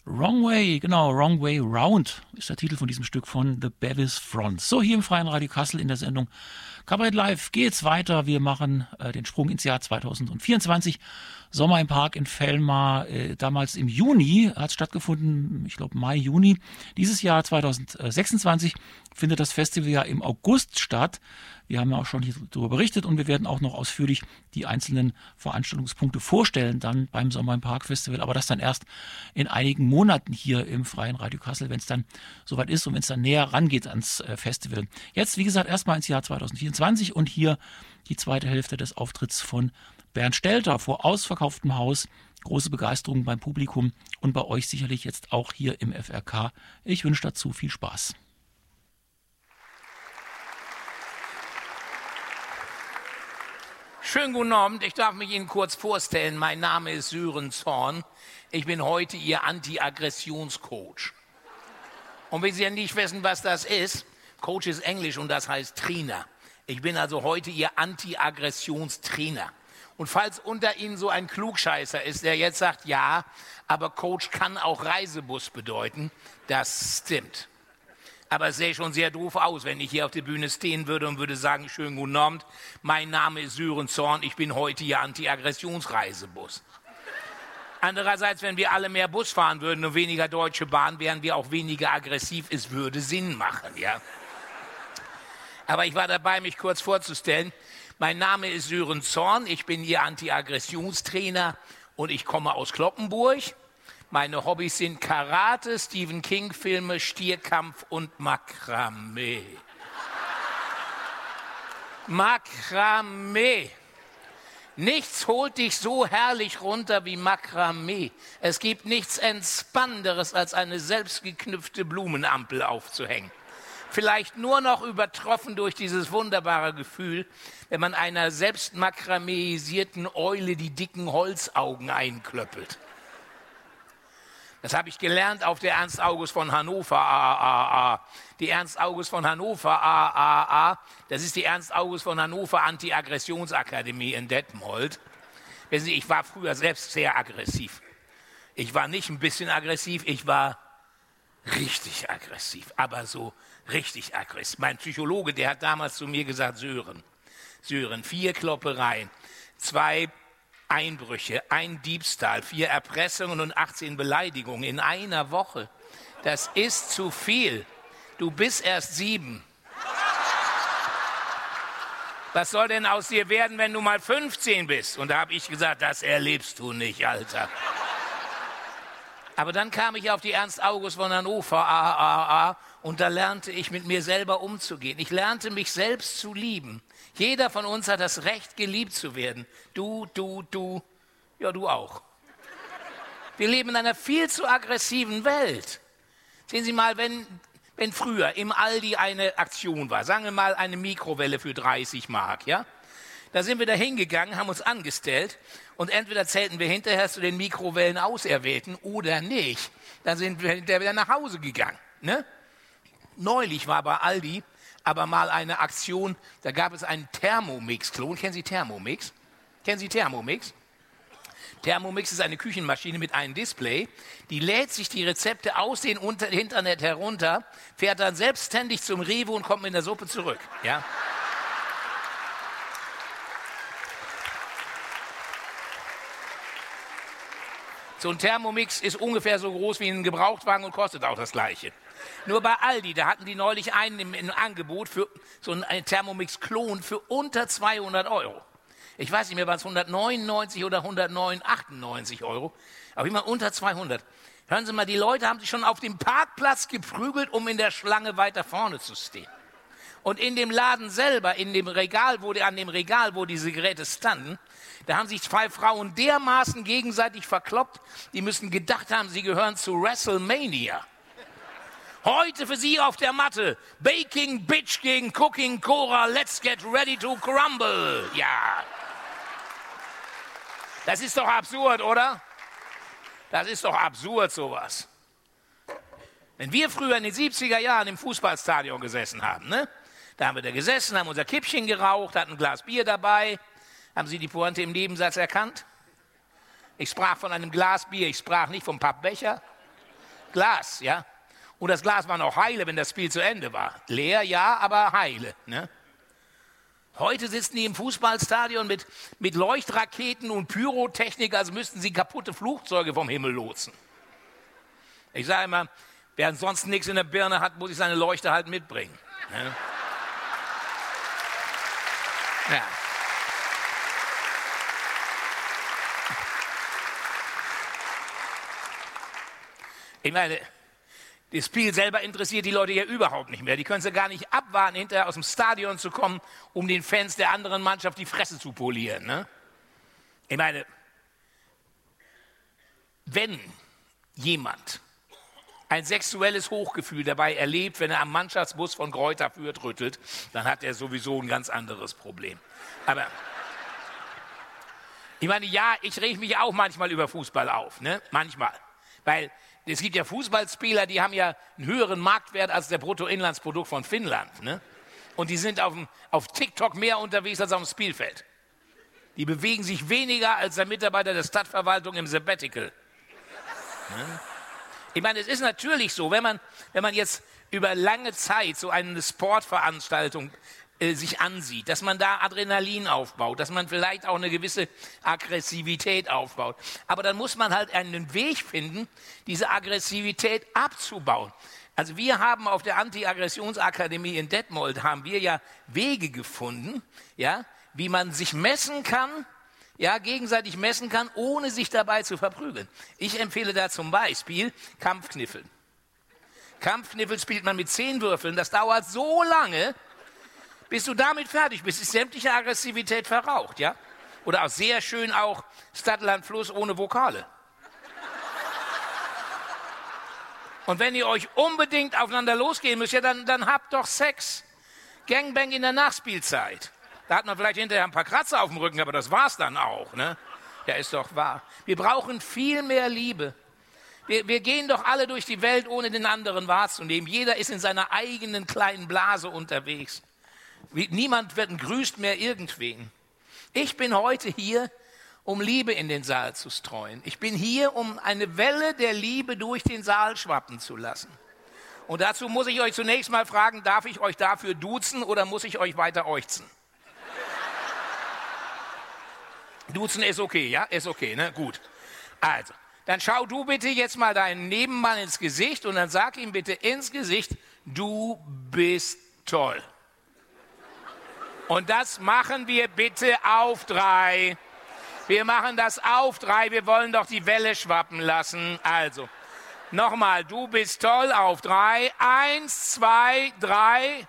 Wrong Way, genau, Wrong Way Round ist der Titel von diesem Stück von The Bevis Front. So, hier im Freien Radio Kassel in der Sendung Kabarett Live geht's weiter. Wir machen den Sprung ins Jahr 2024. Sommer im Park in Vellmar, damals im Juni hat es stattgefunden, ich glaube Mai, Juni. Dieses Jahr 2026 findet das Festival ja im August statt. Wir haben ja auch schon hier darüber berichtet und wir werden auch noch ausführlich die einzelnen Veranstaltungspunkte vorstellen dann beim Sommer im Park Festival, aber das dann erst in einigen Monaten hier im Freien Radio Kassel, wenn es dann soweit ist und wenn es dann näher rangeht ans Festival. Jetzt, wie gesagt, erstmal ins Jahr 2024 und hier die zweite Hälfte des Auftritts von Bernd Stelter vor ausverkauftem Haus. Große Begeisterung beim Publikum und bei euch sicherlich jetzt auch hier im FRK. Ich wünsche dazu viel Spaß. Schönen guten Abend, ich darf mich Ihnen kurz vorstellen. Mein Name ist Sören Zorn. Ich bin heute Ihr Anti-Aggressions-Coach. Und wenn Sie ja nicht wissen, was das ist, Coach ist Englisch und das heißt Trainer. Ich bin also heute Ihr Anti-Aggressionstrainer. Und falls unter Ihnen so ein Klugscheißer ist, der jetzt sagt, ja, aber Coach kann auch Reisebus bedeuten, das stimmt. Aber es sähe schon sehr doof aus, wenn ich hier auf der Bühne stehen würde und würde sagen, schönen guten Abend, mein Name ist Sören Zorn, ich bin heute Ihr Anti-Aggressionsreisebus. Andererseits, wenn wir alle mehr Bus fahren würden und weniger Deutsche Bahn, wären wir auch weniger aggressiv, es würde Sinn machen, ja. Aber ich war dabei, mich kurz vorzustellen. Mein Name ist Sören Zorn, ich bin Ihr Anti-Aggressionstrainer und ich komme aus Cloppenburg. Meine Hobbys sind Karate, Stephen King-Filme, Stierkampf und Makramee. Makramee. Nichts holt dich so herrlich runter wie Makramee. Es gibt nichts Entspannenderes, als eine selbstgeknüpfte Blumenampel aufzuhängen. Vielleicht nur noch übertroffen durch dieses wunderbare Gefühl, wenn man einer selbst makrameisierten Eule die dicken Holzaugen einklöppelt. Das habe ich gelernt auf der Ernst August von Hannover AAA. Die Ernst August von Hannover AAA, das ist die Ernst August von Hannover Anti-Aggressionsakademie in Detmold. Wissen Sie, ich war früher selbst sehr aggressiv. Ich war nicht ein bisschen aggressiv, ich war richtig aggressiv, aber so richtig aggressiv. Mein Psychologe, der hat damals zu mir gesagt, Sören, 4 Kloppereien, 2 Einbrüche, 1 Diebstahl, 4 Erpressungen und 18 Beleidigungen in einer Woche. Das ist zu viel. Du bist erst 7. Was soll denn aus dir werden, wenn du mal 15 bist? Und da habe ich gesagt, das erlebst du nicht, Alter. Aber dann kam ich auf die Ernst August von Hannover AAA und da lernte ich mit mir selber umzugehen. Ich lernte mich selbst zu lieben. Jeder von uns hat das Recht, geliebt zu werden. Du, ja du auch. Wir leben in einer viel zu aggressiven Welt. Sehen Sie mal, wenn früher im Aldi eine Aktion war, sagen wir mal eine Mikrowelle für 30 Mark, ja? Da sind wir da hingegangen, haben uns angestellt und entweder zählten wir hinterher zu den Mikrowellen Auserwählten oder nicht. Dann sind wir hinterher wieder nach Hause gegangen. Ne? Neulich war bei Aldi aber mal eine Aktion, da gab es einen Thermomix-Klon. Kennen Sie Thermomix? Thermomix ist eine Küchenmaschine mit einem Display, die lädt sich die Rezepte aus dem Internet herunter, fährt dann selbstständig zum Rewe und kommt mit der Suppe zurück. Ja? So ein Thermomix ist ungefähr so groß wie ein Gebrauchtwagen und kostet auch das Gleiche. Nur bei Aldi, da hatten die neulich einen im Angebot für so einen Thermomix-Klon für unter 200 Euro. Ich weiß nicht mehr, waren es 199 oder 198 Euro, aber immer unter 200. Hören Sie mal, die Leute haben sich schon auf dem Parkplatz geprügelt, um in der Schlange weiter vorne zu stehen. Und in dem Laden selber, an dem Regal, wo diese Geräte standen, da haben sich 2 Frauen dermaßen gegenseitig verkloppt, die müssen gedacht haben, sie gehören zu WrestleMania. Heute für Sie auf der Matte, Baking Bitch gegen Cooking Cora, let's get ready to crumble. Ja. Das ist doch absurd, oder? Das ist doch absurd, sowas. Wenn wir früher in den 70er Jahren im Fußballstadion gesessen haben, ne? Da haben wir da gesessen, haben unser Kippchen geraucht, hatten ein Glas Bier dabei. Haben Sie die Pointe im Nebensatz erkannt? Ich sprach von einem Glas Bier, ich sprach nicht vom Pappbecher. Glas, ja. Und das Glas war noch heile, wenn das Spiel zu Ende war. Leer, ja, aber heile. Ne? Heute sitzen die im Fußballstadion mit Leuchtraketen und Pyrotechnik, als müssten sie kaputte Flugzeuge vom Himmel lotsen. Ich sage immer, wer ansonsten nichts in der Birne hat, muss sich seine Leuchte halt mitbringen. Ne? Ja. Ich meine, das Spiel selber interessiert die Leute ja überhaupt nicht mehr. Die können sie gar nicht abwarten, hinterher aus dem Stadion zu kommen, um den Fans der anderen Mannschaft die Fresse zu polieren. Ne? Ich meine, wenn jemand ein sexuelles Hochgefühl dabei erlebt, wenn er am Mannschaftsbus von Greuther Fürth rüttelt, dann hat er sowieso ein ganz anderes Problem. Aber ich meine, ja, ich reg mich auch manchmal über Fußball auf, ne? Manchmal, weil es gibt ja Fußballspieler, die haben ja einen höheren Marktwert als der Bruttoinlandsprodukt von Finnland. Ne? Und die sind auf TikTok mehr unterwegs als auf dem Spielfeld. Die bewegen sich weniger als der Mitarbeiter der Stadtverwaltung im Sabbatical. Ne? Ich meine, es ist natürlich so, wenn man jetzt über lange Zeit so eine Sportveranstaltung sich ansieht, dass man da Adrenalin aufbaut, dass man vielleicht auch eine gewisse Aggressivität aufbaut. Aber dann muss man halt einen Weg finden, diese Aggressivität abzubauen. Also wir haben auf der Anti-Aggressionsakademie in Detmold haben wir ja Wege gefunden, ja, wie man sich messen kann, ja, gegenseitig messen kann, ohne sich dabei zu verprügeln. Ich empfehle da zum Beispiel Kampfkniffel. Kampfkniffel spielt man mit 10 Würfeln, das dauert so lange, bis du damit fertig bist, ist sämtliche Aggressivität verraucht, ja? Oder auch sehr schön auch Stadt, Land, Fluss ohne Vokale. Und wenn ihr euch unbedingt aufeinander losgehen müsst, ja, dann habt doch Sex. Gangbang in der Nachspielzeit. Da hat man vielleicht hinterher ein paar Kratzer auf dem Rücken, aber das war's dann auch, ne? Ja, ist doch wahr. Wir brauchen viel mehr Liebe. Wir gehen doch alle durch die Welt, ohne den anderen wahrzunehmen. Jeder ist in seiner eigenen kleinen Blase unterwegs. Niemand grüßt mehr irgendwen. Ich bin heute hier, um Liebe in den Saal zu streuen. Ich bin hier, um eine Welle der Liebe durch den Saal schwappen zu lassen. Und dazu muss ich euch zunächst mal fragen, darf ich euch dafür duzen oder muss ich euch weiter äuchzen? Duzen ist okay, ja? Ist okay, ne? Gut. Also, dann schau du bitte jetzt mal deinen Nebenmann ins Gesicht und dann sag ihm bitte ins Gesicht, du bist toll. Und das machen wir bitte auf 3. Wir machen das auf 3. Wir wollen doch die Welle schwappen lassen. Also, nochmal, du bist toll auf 3. 1, 2, 3.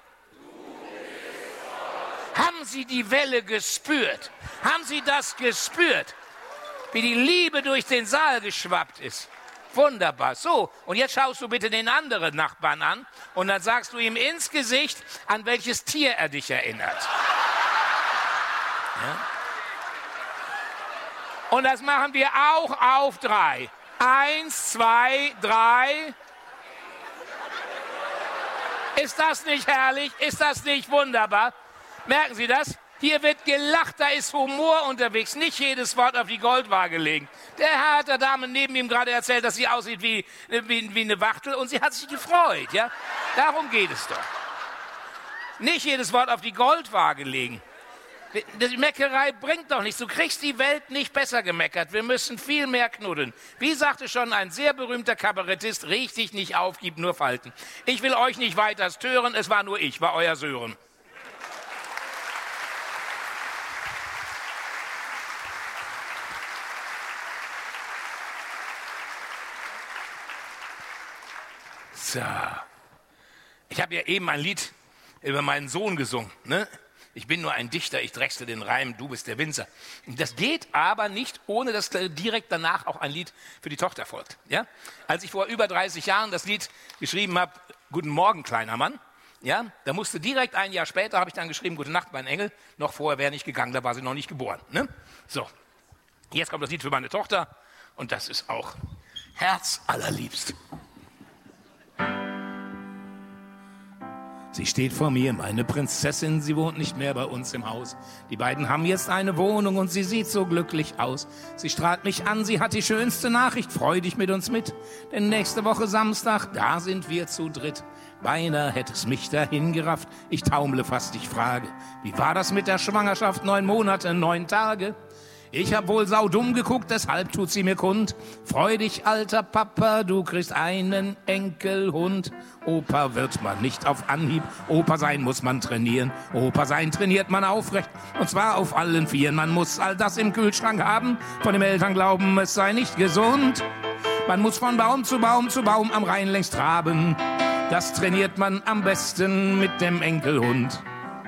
Haben Sie die Welle gespürt? Haben Sie das gespürt? Wie die Liebe durch den Saal geschwappt ist. Wunderbar. So, und jetzt schaust du bitte den anderen Nachbarn an und dann sagst du ihm ins Gesicht, an welches Tier er dich erinnert. Ja? Und das machen wir auch auf 3. 1, 2, 3. Ist das nicht herrlich? Ist das nicht wunderbar? Merken Sie das? Hier wird gelacht, da ist Humor unterwegs, nicht jedes Wort auf die Goldwaage legen. Der Herr hat der Dame neben ihm gerade erzählt, dass sie aussieht wie eine Wachtel und sie hat sich gefreut. Ja? Darum geht es doch. Nicht jedes Wort auf die Goldwaage legen. Die Meckerei bringt doch nichts. Du kriegst die Welt nicht besser gemeckert. Wir müssen viel mehr knuddeln. Wie sagte schon ein sehr berühmter Kabarettist, reg dich nicht auf, gib nur Falten. Ich will euch nicht weiter stören, es war nur ich, war euer Sören. So. Ich habe ja eben ein Lied über meinen Sohn gesungen. Ne? Ich bin nur ein Dichter, ich drechsle den Reim, du bist der Winzer. Das geht aber nicht, ohne dass direkt danach auch ein Lied für die Tochter folgt. Ja? Als ich vor über 30 Jahren das Lied geschrieben habe, Guten Morgen, kleiner Mann, ja, da musste direkt ein Jahr später, habe ich dann geschrieben, Gute Nacht, mein Engel. Noch vorher wäre nicht gegangen, da war sie noch nicht geboren. Ne? So, jetzt kommt das Lied für meine Tochter und das ist auch herzallerliebst. Sie steht vor mir, meine Prinzessin, sie wohnt nicht mehr bei uns im Haus. Die beiden haben jetzt eine Wohnung und sie sieht so glücklich aus. Sie strahlt mich an, sie hat die schönste Nachricht, freu dich mit uns mit. Denn nächste Woche Samstag, da sind wir zu dritt. Beinahe hätte es mich dahin gerafft, ich taumle fast, ich frage, wie war das mit der Schwangerschaft, 9 Monate, 9 Tage? Ich hab wohl saudumm geguckt, deshalb tut sie mir kund. Freu dich, alter Papa, du kriegst einen Enkelhund. Opa wird man nicht auf Anhieb, Opa sein muss man trainieren. Opa sein trainiert man aufrecht, und zwar auf allen Vieren. Man muss all das im Kühlschrank haben, von den Eltern glauben, es sei nicht gesund. Man muss von Baum zu Baum zu Baum am Rhein längs traben. Das trainiert man am besten mit dem Enkelhund.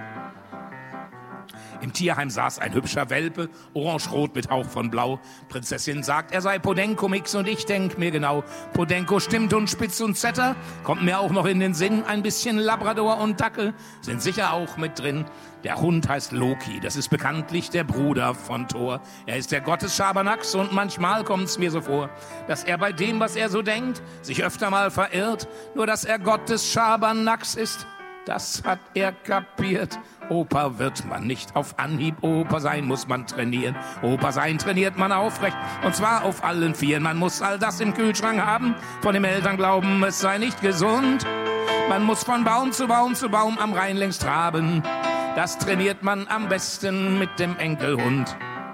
Im Tierheim saß ein hübscher Welpe, orange-rot mit Hauch von Blau. Prinzessin sagt, er sei Podenco-Mix und ich denk mir genau, Podenco stimmt und Spitz und Zetter, kommt mir auch noch in den Sinn, ein bisschen Labrador und Dackel sind sicher auch mit drin. Der Hund heißt Loki, das ist bekanntlich der Bruder von Thor. Er ist der Gott des Schabernacks und manchmal kommt's mir so vor, dass er bei dem, was er so denkt, sich öfter mal verirrt. Nur dass er Gott des Schabernacks ist, das hat er kapiert. Opa wird man nicht auf Anhieb, Opa sein muss man trainieren. Opa sein trainiert man aufrecht, und zwar auf allen Vieren. Man muss all das im Kühlschrank haben, von den Eltern glauben, es sei nicht gesund. Man muss von Baum zu Baum zu Baum am Rhein längs traben. Das trainiert man am besten mit dem Enkelhund.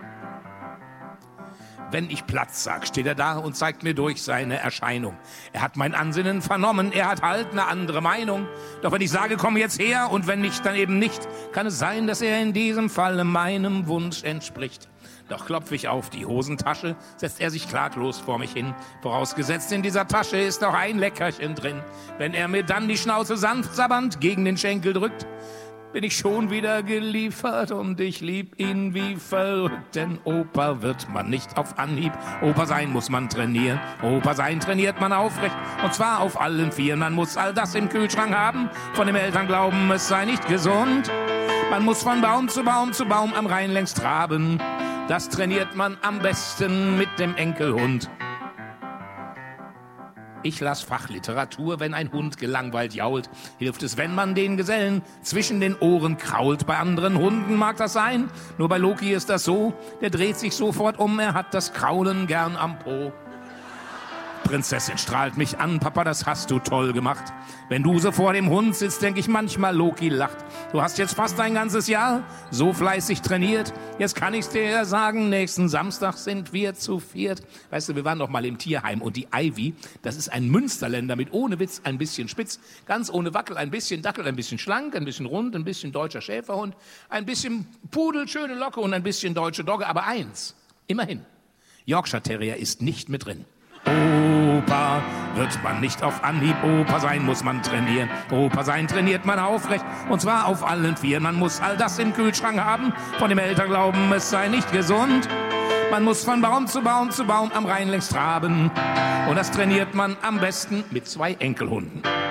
Wenn ich Platz sag, steht er da und zeigt mir durch seine Erscheinung. Er hat mein Ansinnen vernommen, er hat halt eine andere Meinung. Doch wenn ich sage, komm jetzt her, und wenn nicht, dann eben nicht, kann es sein, dass er in diesem Falle meinem Wunsch entspricht. Doch klopfe ich auf die Hosentasche, setzt er sich klaglos vor mich hin. Vorausgesetzt, in dieser Tasche ist noch ein Leckerchen drin. Wenn er mir dann die Schnauze sanft sabbernd gegen den Schenkel drückt, bin ich schon wieder geliefert und ich lieb ihn wie verrückt. Denn Opa wird man nicht auf Anhieb, Opa sein muss man trainieren. Opa sein trainiert man aufrecht, und zwar auf allen Vieren. Man muss all das im Kühlschrank haben, von den Eltern glauben, es sei nicht gesund. Man muss von Baum zu Baum zu Baum am Rhein längs traben. Das trainiert man am besten mit dem Enkelhund. Ich las Fachliteratur, wenn ein Hund gelangweilt jault, hilft es, wenn man den Gesellen zwischen den Ohren krault. Bei anderen Hunden mag das sein, nur bei Loki ist das so, der dreht sich sofort um, er hat das Kraulen gern am Po. Prinzessin strahlt mich an, Papa, das hast du toll gemacht. Wenn du so vor dem Hund sitzt, denk ich manchmal, Loki lacht. Du hast jetzt fast ein ganzes Jahr so fleißig trainiert. Jetzt kann ich's dir ja sagen, nächsten Samstag sind wir zu viert. Weißt du, wir waren doch mal im Tierheim und die Ivy, das ist ein Münsterländer mit ohne Witz ein bisschen spitz, ganz ohne Wackel, ein bisschen Dackel, ein bisschen schlank, ein bisschen rund, ein bisschen deutscher Schäferhund, ein bisschen Pudel, schöne Locke und ein bisschen deutsche Dogge. Aber eins, immerhin, Yorkshire Terrier ist nicht mit drin. Opa wird man nicht auf Anhieb, Opa sein muss man trainieren. Opa sein trainiert man aufrecht, und zwar auf allen Vieren. Man muss all das im Kühlschrank haben, von dem Eltern glauben, es sei nicht gesund. Man muss von Baum zu Baum zu Baum am Rhein längs traben. Und das trainiert man am besten mit 2 Enkelhunden.